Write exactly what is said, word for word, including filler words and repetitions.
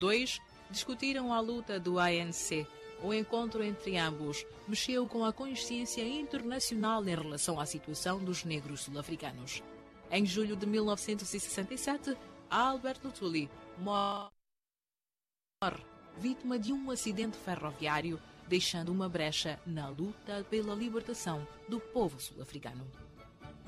dois discutiram a luta do A N C. O encontro entre ambos mexeu com a consciência internacional em relação à situação dos negros sul-africanos. Em julho de mil novecentos e sessenta e sete, Albert Luthuli morre vítima de um acidente ferroviário, deixando uma brecha na luta pela libertação do povo sul-africano.